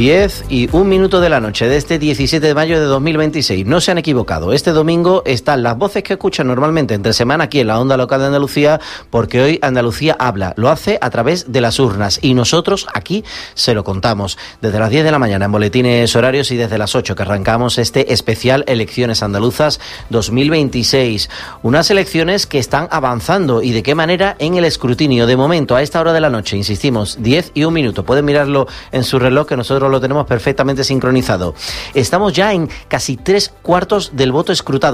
10:01 de la noche de este 17 de mayo de 2026. No se han equivocado. Este domingo están las voces que escuchan normalmente entre semana aquí en la onda local de Andalucía, porque hoy Andalucía habla. Lo hace a través de las urnas y nosotros aquí se lo contamos. Desde las 10 de la mañana en boletines horarios y desde las 8 que arrancamos este especial Elecciones Andaluzas 2026. Unas elecciones que están avanzando y de qué manera en el escrutinio. De momento, a esta hora de la noche, insistimos, 10:01. Pueden mirarlo en su reloj, que nosotros lo tenemos perfectamente sincronizado. Estamos ya en casi 3/4 del voto escrutado,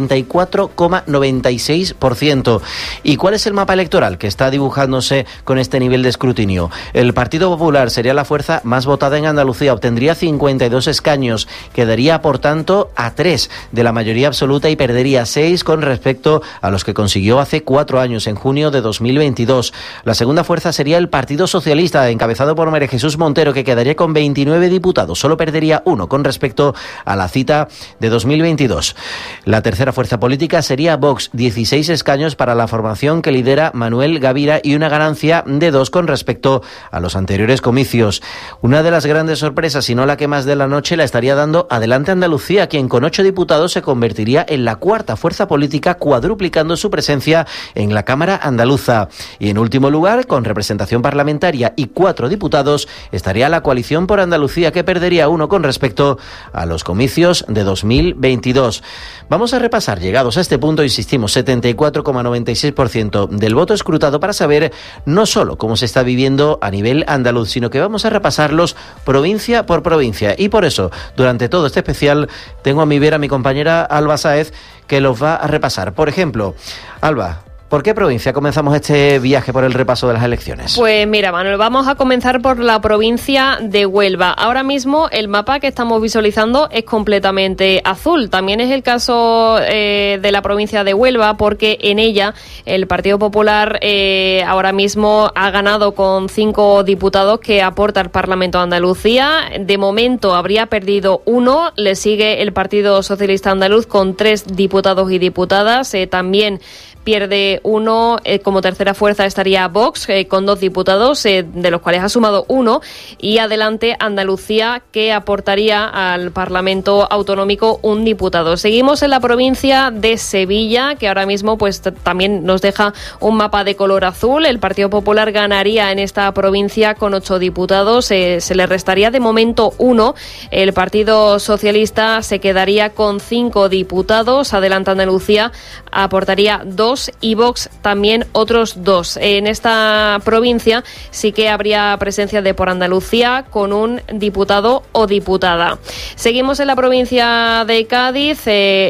74,96%. ¿Y cuál es el mapa electoral que está dibujándose con este nivel de escrutinio? El Partido Popular sería la fuerza más votada en Andalucía, obtendría 52 escaños, quedaría por tanto a 3 de la mayoría absoluta y perdería 6 con respecto a los que consiguió hace 4 años, en junio de 2022. La segunda fuerza sería el Partido Socialista, encabezado por María Jesús Montero, que quedaría con 29 diputados, solo perdería 1 con respecto a la cita de 2022. La tercera fuerza política sería Vox, 16 escaños para la formación que lidera Manuel Gavira y una ganancia de 2 con respecto a los anteriores comicios. Una de las grandes sorpresas, si no la que más de la noche, la estaría dando Adelante Andalucía, quien con 8 diputados se convertiría en la cuarta fuerza política, cuadruplicando su presencia en la Cámara Andaluza. Y en último lugar, con representación parlamentaria y 4 diputados, estaría la Coalición por Andalucía, que perdería 1 con respecto a los comicios de 2022. Vamos a repasar, llegados a este punto, insistimos, 74,96% del voto escrutado, para saber no solo cómo se está viviendo a nivel andaluz, sino que vamos a repasarlos provincia por provincia. Y por eso, durante todo este especial, tengo a mi vera a mi compañera Alba Sáez, que los va a repasar. Por ejemplo, Alba, ¿por qué provincia comenzamos este viaje por el repaso de las elecciones? Pues mira, Manuel, vamos a comenzar por la provincia de Huelva. Ahora mismo el mapa que estamos visualizando es completamente azul. También es el caso de la provincia de Huelva, porque en ella el Partido Popular ahora mismo ha ganado con 5 diputados que aporta al Parlamento de Andalucía. De momento habría perdido 1. Le sigue el Partido Socialista Andaluz con 3 diputados y diputadas. También pierde 1, como tercera fuerza estaría Vox, con 2 diputados, de los cuales ha sumado 1, y Adelante Andalucía, que aportaría al Parlamento Autonómico 1 diputado. Seguimos en la provincia de Sevilla, que ahora mismo pues también nos deja un mapa de color azul. El Partido Popular ganaría en esta provincia con 8 diputados, se le restaría de momento 1. El Partido Socialista se quedaría con 5 diputados, Adelante Andalucía aportaría 2 y Vox también otros 2. En esta provincia sí que habría presencia de Por Andalucía con 1 diputado o diputada. Seguimos en la provincia de Cádiz.